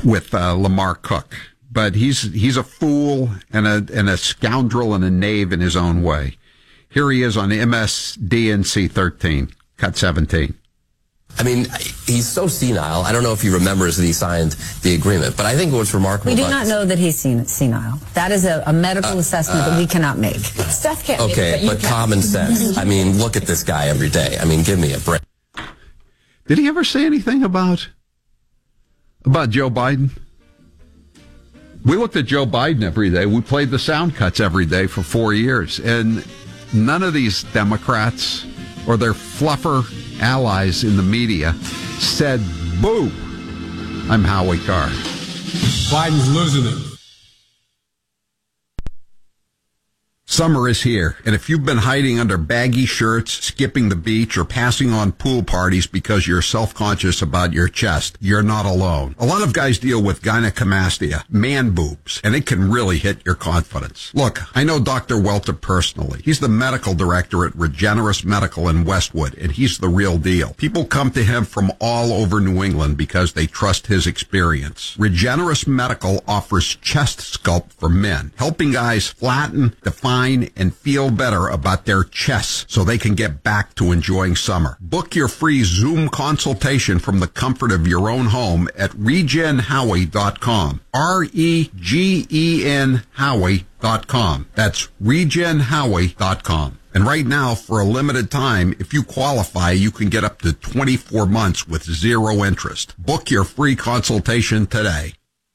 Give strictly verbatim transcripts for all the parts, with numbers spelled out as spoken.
with uh, Lamar Cook. But he's he's a fool and a and a scoundrel and a knave in his own way. Here he is on M S D N C thirteen, cut seventeen. I mean, he's so senile. I don't know if he remembers that he signed the agreement, but I think what's remarkable We do about not this, know that he's senile. That is a, a medical uh, assessment uh, that we cannot make. Steph can't okay, make it, but, but you common sense. I mean, look at this guy every day. I mean, give me a break. Did he ever say anything about about Joe Biden? We looked at Joe Biden every day. We played the sound cuts every day for four years. And none of these Democrats or their fluffer allies in the media said, boo, I'm Howie Carr. Biden's losing it. Summer is here, and if you've been hiding under baggy shirts, skipping the beach, or passing on pool parties because you're self-conscious about your chest, you're not alone. A lot of guys deal with gynecomastia, man boobs, and it can really hit your confidence. Look, I know Doctor Welter personally. He's the medical director at Regenerous Medical in Westwood, and he's the real deal. People come to him from all over New England because they trust his experience. Regenerous Medical offers chest sculpt for men, helping guys flatten, define, and feel better about their chests so they can get back to enjoying summer. Book your free Zoom consultation from the comfort of your own home at regen howie dot com. R E G E N Howie dot com. That's regen howie dot com. And right now, for a limited time, if you qualify, you can get up to twenty-four months with zero interest. Book your free consultation today.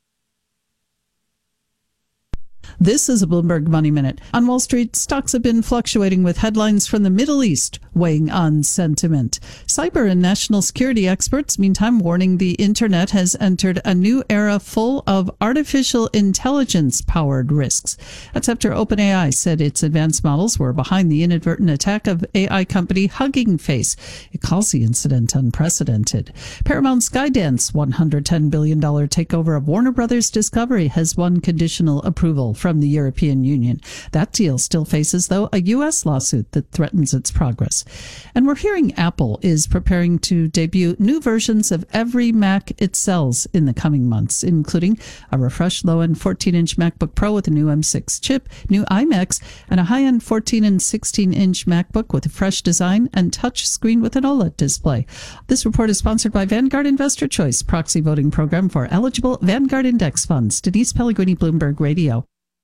This is a Bloomberg Money Minute. On Wall Street, stocks have been fluctuating with headlines from the Middle East weighing on sentiment. Cyber and national security experts, meantime, warning the internet has entered a new era full of artificial intelligence-powered risks. That's after OpenAI said its advanced models were behind the inadvertent attack of A I company Hugging Face. It calls the incident unprecedented. Paramount Skydance one hundred ten billion dollars takeover of Warner Brothers Discovery has won conditional approval from the European Union. That deal still faces, though, a U S lawsuit that threatens its progress. And we're hearing Apple is preparing to debut new versions of every Mac it sells in the coming months, including a refreshed low-end fourteen-inch MacBook Pro with a new M six chip, new iMacs, and a high-end fourteen and sixteen-inch MacBook with a fresh design and touch screen with an OLED display. This report is sponsored by Vanguard Investor Choice, proxy voting program for eligible Vanguard Index funds. Denise Pellegrini, Bloomberg Radio.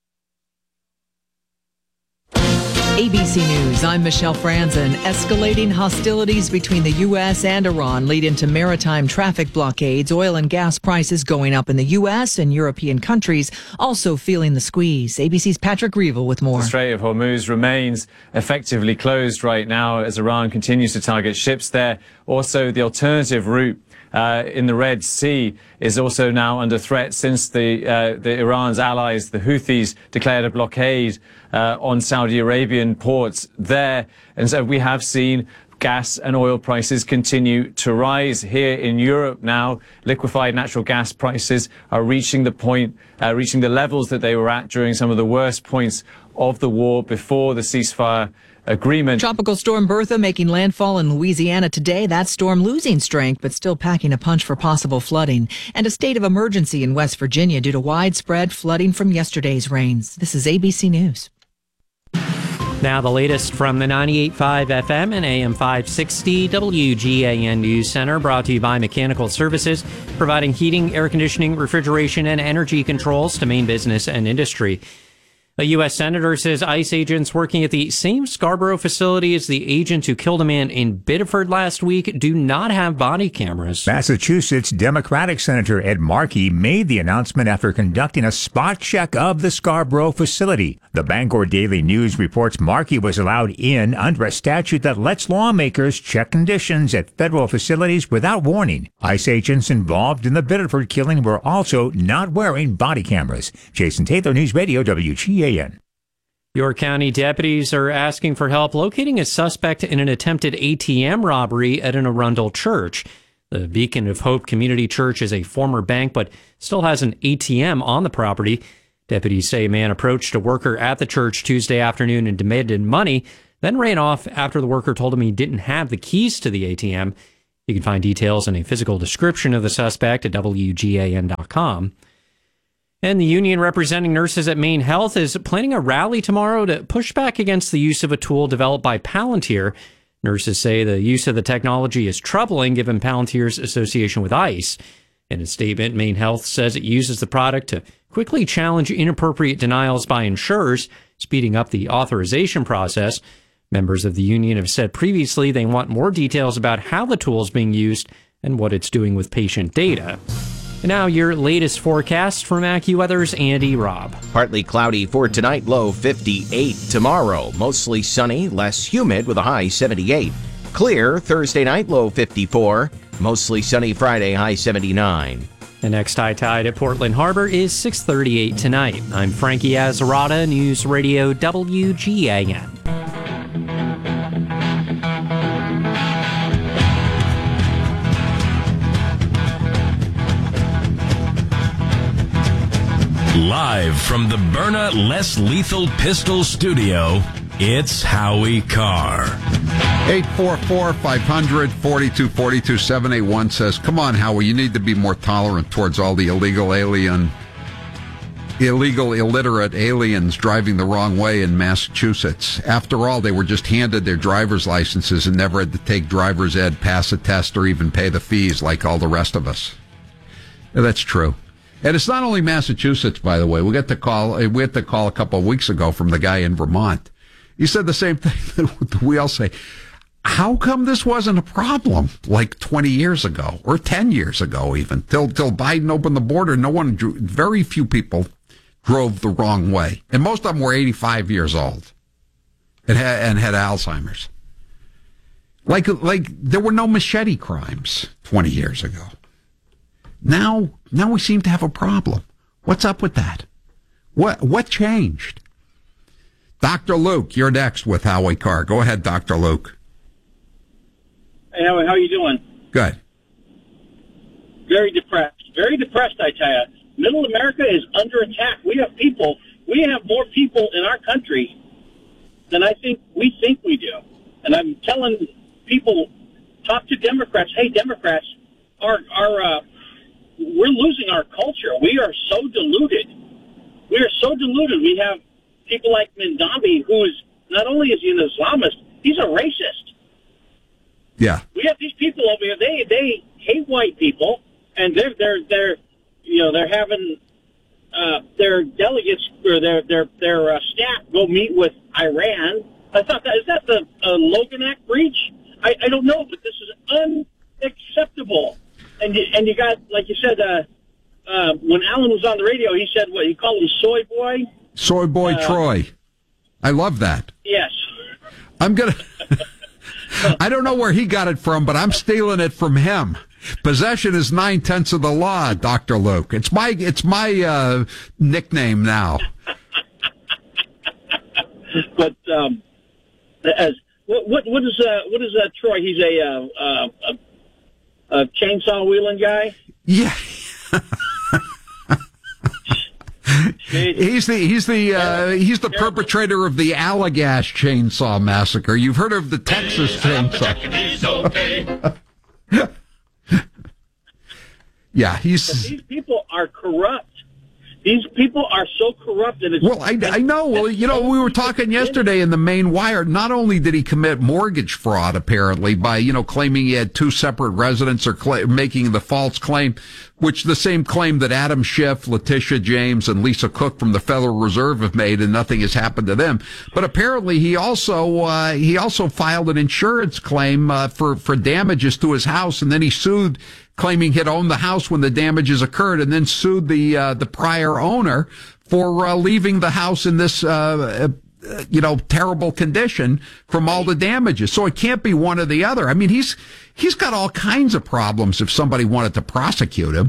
A B C News, I'm Michelle Franzen. Escalating hostilities between the U S and Iran lead into maritime traffic blockades, oil and gas prices going up in the U S and European countries also feeling the squeeze. A B C's Patrick Reevell with more. The Strait of Hormuz remains effectively closed right now as Iran continues to target ships there. Also, the alternative route Uh, in the Red Sea is also now under threat since the, uh, the Iran's allies, the Houthis, declared a blockade uh, on Saudi Arabian ports there. And so we have seen gas and oil prices continue to rise here in Europe now. Liquefied natural gas prices are reaching the point, uh, reaching the levels that they were at during some of the worst points of the war before the ceasefire agreement. Tropical storm Bertha making landfall in Louisiana today. That storm losing strength, but still packing a punch for possible flooding. And a state of emergency in West Virginia due to widespread flooding from yesterday's rains. This is A B C News. Now the latest from the ninety-eight point five F M and A M five sixty W G A N News Center, brought to you by Mechanical Services, providing heating, air conditioning, refrigeration, and energy controls to Maine business and industry. A U S senator says ICE agents working at the same Scarborough facility as the agent who killed a man in Biddeford last week do not have body cameras. Massachusetts Democratic Senator Ed Markey made the announcement after conducting a spot check of the Scarborough facility. The Bangor Daily News reports Markey was allowed in under a statute that lets lawmakers check conditions at federal facilities without warning. ICE agents involved in the Biddeford killing were also not wearing body cameras. Jason Taylor, News Radio, W G A N. York County deputies are asking for help locating a suspect in an attempted A T M robbery at an Arundel church. The Beacon of Hope Community Church is a former bank, but still has an A T M on the property. Deputies say a man approached a worker at the church Tuesday afternoon and demanded money, then ran off after the worker told him he didn't have the keys to the A T M. You can find details and a physical description of the suspect at W G A N dot com. And the union representing nurses at Maine Health is planning a rally tomorrow to push back against the use of a tool developed by Palantir. Nurses say the use of the technology is troubling given Palantir's association with ICE. In a statement, Maine Health says it uses the product to quickly challenge inappropriate denials by insurers, speeding up the authorization process. Members of the union have said previously they want more details about how the tool is being used and what it's doing with patient data. And now your latest forecast from AccuWeather's Andy Robb. Partly cloudy for tonight, low fifty-eight. Tomorrow, mostly sunny, less humid with a high seventy-eight. Clear Thursday night, low fifty-four. Mostly sunny Friday, high seventy-nine. The next high tide at Portland Harbor is six thirty-eight tonight. I'm Frankie Azarada, News Radio W G A N. Live from the Byrna Less Lethal Pistol Studio, it's Howie Carr. eight four four, five hundred, forty-two forty-two, seven eight one says, come on, Howie, you need to be more tolerant towards all the illegal alien, illegal illiterate aliens driving the wrong way in Massachusetts. After all, they were just handed their driver's licenses and never had to take driver's ed, pass a test, or even pay the fees like all the rest of us. Yeah, that's true. And it's not only Massachusetts, by the way. We got the call, we had the call a couple of weeks ago from the guy in Vermont. He said the same thing that we all say. How come this wasn't a problem like twenty years ago or ten years ago even? Till, till Biden opened the border, no one, drew, very few people drove the wrong way. And most of them were eighty-five years old and had, and had Alzheimer's. Like, like there were no machete crimes twenty years ago. Now, now we seem to have a problem. What's up with that? What, what changed? Doctor Luke, you're next with Howie Carr. Go ahead, Doctor Luke. Hey, Howie, how are you doing? Good. Very depressed. Very depressed, I tell you. Middle America is under attack. We have people, we have more people in our country than I think we think we do. And I'm telling people, talk to Democrats. Hey, Democrats, our, our, uh, we're losing our culture. We are so diluted. We are so diluted. We have people like Mindambi, who is not only is he an Islamist, he's a racist. Yeah. We have these people over here. They they hate white people, and they're they're they're you know they're having uh, their delegates or their their their uh, staff go meet with Iran. I thought that is that the uh, Logan Act breach? I, I don't know, but this is unacceptable. And you, and you got, like you said, uh, uh, when Alan was on the radio, he said, what, you call him Soy Boy? Soy Boy uh, Troy. I love that. Yes. I'm going to, I don't know where he got it from, but I'm stealing it from him. Possession is nine-tenths of the law, Doctor Luke. It's my, it's my, uh, nickname now. But, um, as, what, what, what is, uh, what is, uh, Troy? He's a, uh, uh, a, A chainsaw wheeling guy? Yeah. he's the he's the uh, he's the perpetrator of the Allagash chainsaw massacre. You've heard of the Texas chainsaw? Yeah, he's. But these people are corrupt. These people are so corrupt that it's... Well, I, I know. Well, you know, we were talking yesterday in the Maine Wire. Not only did he commit mortgage fraud, apparently, by, you know, claiming he had two separate residents or cl- making the false claim, which the same claim that Adam Schiff, Letitia James, and Lisa Cook from the Federal Reserve have made, and nothing has happened to them. But apparently he also, uh, he also filed an insurance claim, uh, for, for damages to his house, and then he sued, claiming he'd owned the house when the damages occurred, and then sued the uh, the prior owner for uh, leaving the house in this, uh, uh, you know, terrible condition from all the damages. So it can't be one or the other. I mean, he's he's got all kinds of problems if somebody wanted to prosecute him.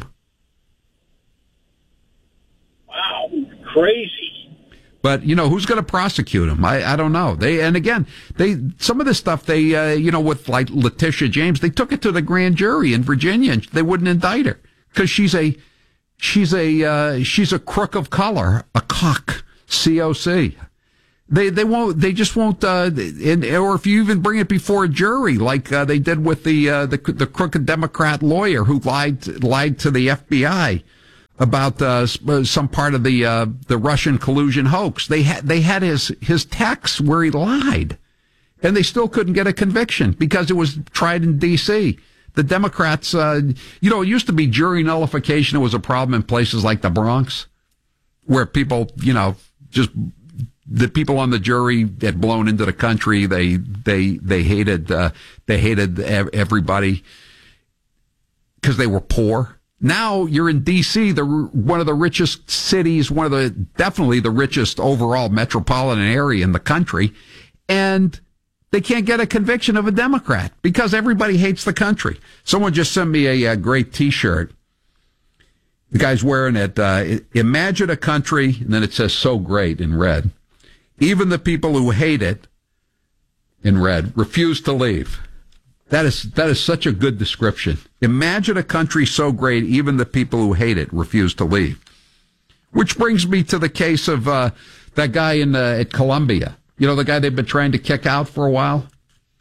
Wow, crazy. But, you know, who's going to prosecute him? I, I don't know. They, and again, they, some of this stuff they, uh, you know, with like Letitia James, they took it to the grand jury in Virginia and they wouldn't indict her because she's a, she's a, uh, she's a crook of color, a cock, C O C. They they won't. They just won't. Uh, and, or if you even bring it before a jury, like uh, they did with the uh, the the crooked Democrat lawyer who lied lied to the F B I about uh, some part of the uh, the Russian collusion hoax. They had they had his his texts where he lied, and they still couldn't get a conviction because it was tried in D C The Democrats, uh, you know, it used to be jury nullification. It was a problem in places like the Bronx, where people, you know, just. The people on the jury had blown into the country. They they they hated uh, they hated everybody because they were poor. Now you're in D C, the one of the richest cities, one of the definitely the richest overall metropolitan area in the country, and they can't get a conviction of a Democrat because everybody hates the country. Someone just sent me a, a great T-shirt. The guy's wearing it. Uh, Imagine a country, and then it says "so great" in red. Even the people who hate it, in red, refuse to leave. That is that is such a good description. Imagine a country so great, even the people who hate it refuse to leave. Which brings me to the case of uh, that guy in uh, at Columbia. You know, the guy they've been trying to kick out for a while?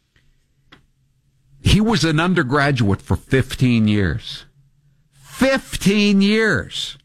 He was an undergraduate for fifteen years. fifteen years!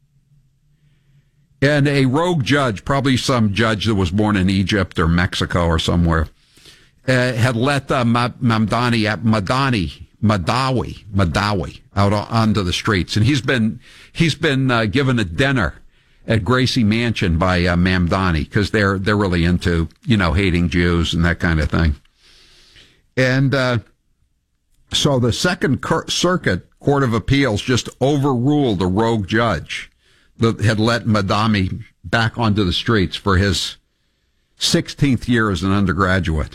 And a rogue judge, probably some judge that was born in Egypt or Mexico or somewhere, uh, had let uh, Mamdani, Madani, Madawi, Madawi out onto the streets. And he's been, he's been uh, given a dinner at Gracie Mansion by uh, Mamdani because they're, they're really into, you know, hating Jews and that kind of thing. And, uh, so the Second Circuit Court of Appeals just overruled a rogue judge that had let Madami back onto the streets for his sixteenth year as an undergraduate.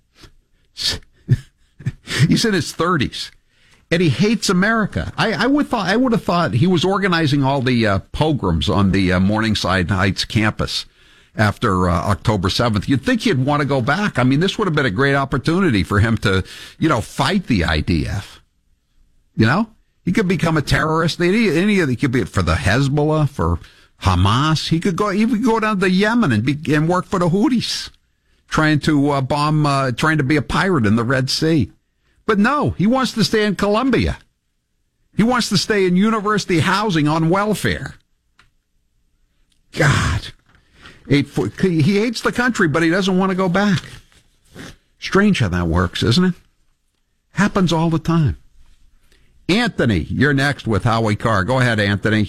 He's in his thirties, and he hates America. I, I would thought I would have thought he was organizing all the uh, pogroms on the uh, Morningside Heights campus after uh, October seventh. You'd think he'd want to go back. I mean, this would have been a great opportunity for him to, you know, fight the I D F. You know? He could become a terrorist. Any, any of the, he could be for the Hezbollah, for Hamas. He could go, he could go down to Yemen and be, and work for the Houthis, trying to uh, bomb, uh, trying to be a pirate in the Red Sea. But no, he wants to stay in Columbia. He wants to stay in university housing on welfare. God, eight foot, he hates the country, but he doesn't want to go back. Strange how that works, isn't it? Happens all the time. Anthony, you're next with Howie Carr. Go ahead, Anthony.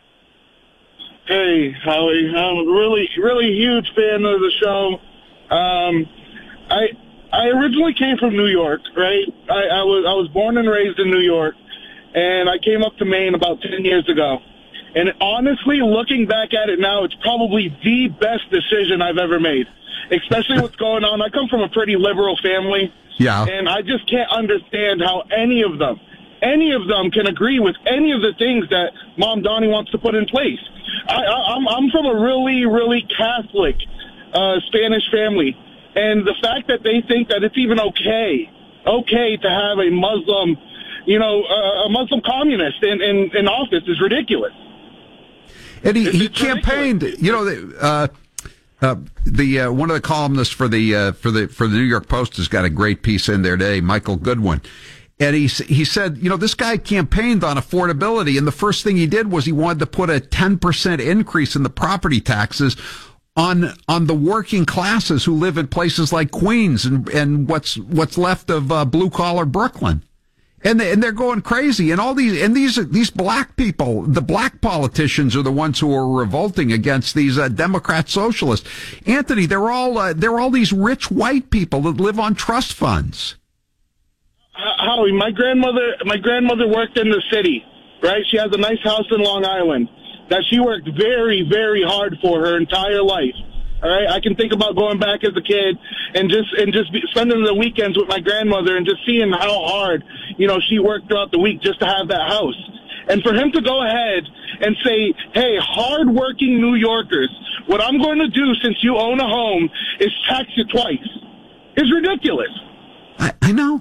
Hey, Howie. I'm a really, really huge fan of the show. Um, I I originally came from New York, right? I, I was I was born and raised in New York, and I came up to Maine about ten years ago. And honestly, looking back at it now, it's probably the best decision I've ever made, especially what's going on. I come from a pretty liberal family, yeah, and I just can't understand how any of them Any of them can agree with any of the things that Mom Donnie wants to put in place. I, I, I'm, I'm from a really, really Catholic uh, Spanish family, and the fact that they think that it's even okay, okay to have a Muslim, you know, uh, a Muslim communist in, in, in office is ridiculous. And he, he campaigned, you know, uh, uh, the uh, one of the columnists for the uh, for the for the New York Post has got a great piece in there today, Michael Goodwin. And he he said, you know, this guy campaigned on affordability, and the first thing he did was he wanted to put a ten percent increase in the property taxes on on the working classes who live in places like Queens and and what's what's left of uh, blue collar Brooklyn, and they, and they're going crazy. And all these and these these black people, the black politicians, are the ones who are revolting against these uh, Democrat socialists. Anthony, they're all uh, they're all these rich white people that live on trust funds. Howie, my grandmother, my grandmother worked in the city, right? She has a nice house in Long Island that she worked very, very hard for her entire life. All right, I can think about going back as a kid and just and just be, spending the weekends with my grandmother and just seeing how hard, you know, she worked throughout the week just to have that house. And for him to go ahead and say, "Hey, hardworking New Yorkers, what I'm going to do since you own a home is tax you twice," is ridiculous. I, I know.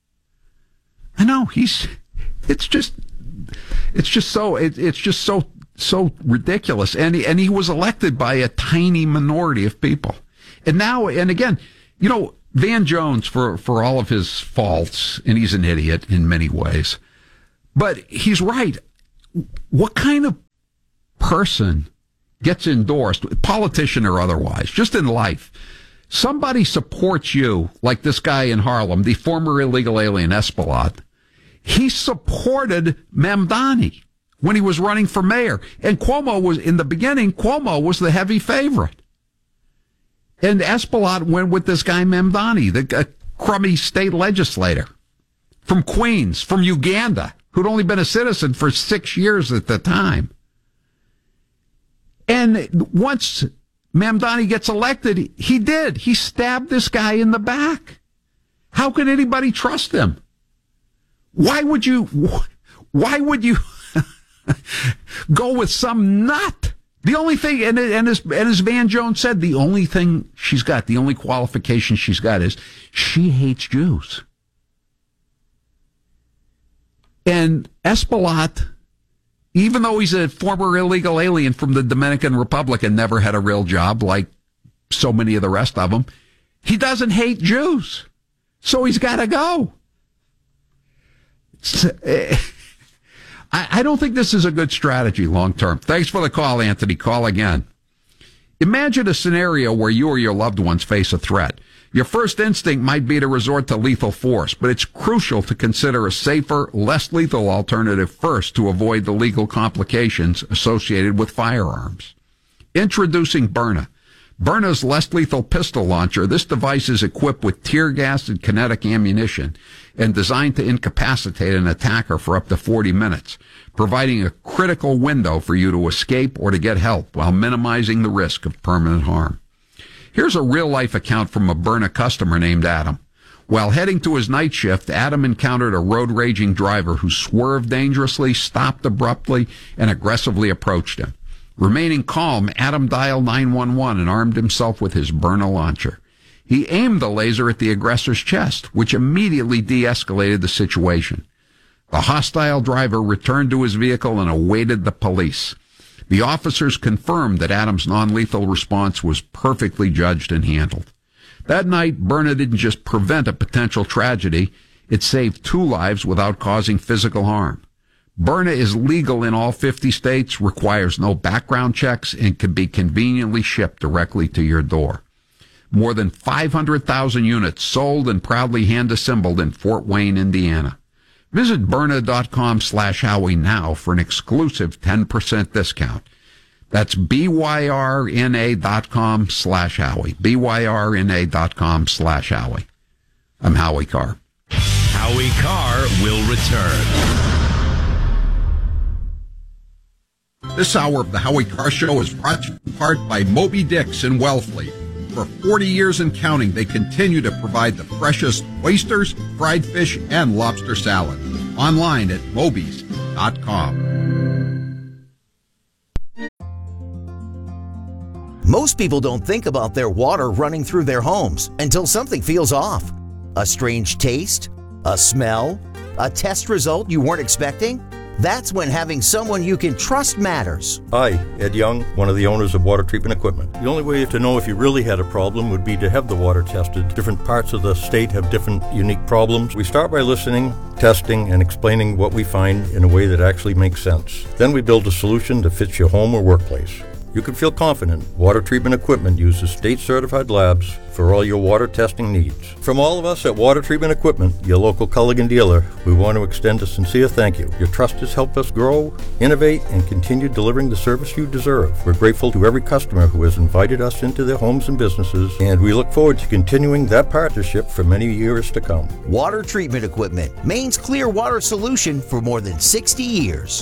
I know he's. It's just. It's just so. It, it's just so so ridiculous. And he, and he was elected by a tiny minority of people. And now, and again, you know, Van Jones, for, for all of his faults, and he's an idiot in many ways, but he's right. What kind of person gets endorsed, politician or otherwise, just in life? Somebody supports you, like this guy in Harlem, the former illegal alien Espelot. He supported Mamdani when he was running for mayor. And Cuomo was, in the beginning, Cuomo was the heavy favorite. And Espelot went with this guy Mamdani, the uh, crummy state legislator from Queens, from Uganda, who'd only been a citizen for six years at the time. And once Mamdani gets elected, he did. He stabbed this guy in the back. How can anybody trust him? Why would you, why would you go with some nut? The only thing, and, and, as, and as Van Jones said, the only thing she's got, the only qualification she's got is she hates Jews. And Espelot, even though he's a former illegal alien from the Dominican Republic and never had a real job like so many of the rest of them, he doesn't hate Jews. So he's got to go. I don't think this is a good strategy long term. Thanks for the call, Anthony. Call again. Imagine a scenario where you or your loved ones face a threat. Your first instinct might be to resort to lethal force, but it's crucial to consider a safer, less lethal alternative first to avoid the legal complications associated with firearms. Introducing Byrna. Byrna's less lethal pistol launcher. This device is equipped with tear gas and kinetic ammunition and designed to incapacitate an attacker for up to forty minutes, providing a critical window for you to escape or to get help while minimizing the risk of permanent harm. Here's a real-life account from a Byrna customer named Adam. While heading to his night shift, Adam encountered a road-raging driver who swerved dangerously, stopped abruptly, and aggressively approached him. Remaining calm, Adam dialed nine one one and armed himself with his Byrna launcher. He aimed the laser at the aggressor's chest, which immediately de-escalated the situation. The hostile driver returned to his vehicle and awaited the police. The officers confirmed that Adam's non-lethal response was perfectly judged and handled. That night, Byrna didn't just prevent a potential tragedy, it saved two lives without causing physical harm. Byrna is legal in all fifty states, requires no background checks, and can be conveniently shipped directly to your door. More than five hundred thousand units sold and proudly hand-assembled in Fort Wayne, Indiana. Visit Byrna.com slash Howie now for an exclusive ten percent discount. That's B-Y-R-N-A dot com slash Howie. B-Y-R-N-A dot com slash Howie. I'm Howie Carr. Howie Carr will return. This hour of the Howie Carr Show is brought to you in part by Moby Dix in Wellfleet. For forty years and counting, they continue to provide the freshest oysters, fried fish, and lobster salad. Online at mobies dot com. Most people don't think about their water running through their homes until something feels off. A strange taste? A smell? A test result you weren't expecting? That's when having someone you can trust matters. Hi, Ed Young, one of the owners of Water Treatment Equipment. The only way to know if you really had a problem would be to have the water tested. Different parts of the state have different unique problems. We start by listening, testing, and explaining what we find in a way that actually makes sense. Then we build a solution that fits your home or workplace. You can feel confident Water Treatment Equipment uses state-certified labs for all your water testing needs. From all of us at Water Treatment Equipment, your local Culligan dealer, we want to extend a sincere thank you. Your trust has helped us grow, innovate, and continue delivering the service you deserve. We're grateful to every customer who has invited us into their homes and businesses, and we look forward to continuing that partnership for many years to come. Water Treatment Equipment, Maine's clear water solution for more than sixty years.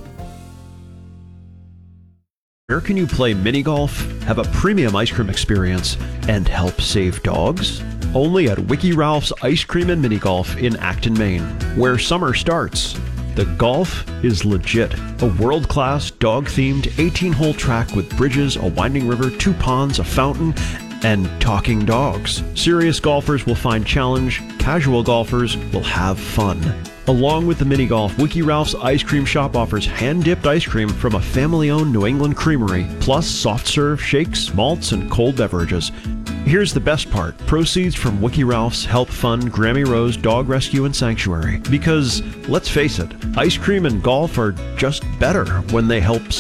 Where can you play mini golf, have a premium ice cream experience, and help save dogs? Only at Wiki Ralph's Ice Cream and Mini Golf in Acton, Maine, where summer starts. The golf is legit. A world-class, dog-themed eighteen-hole track with bridges, a winding river, two ponds, a fountain, and talking dogs. Serious golfers will find challenge. Casual golfers will have fun. Along with the mini golf, Wiki Ralph's Ice Cream Shop offers hand-dipped ice cream from a family-owned New England creamery, plus soft serve, shakes, malts, and cold beverages. Here's the best part. Proceeds from Wiki Ralph's help fund Grammy Rose Dog Rescue and Sanctuary. Because, let's face it, ice cream and golf are just better when they help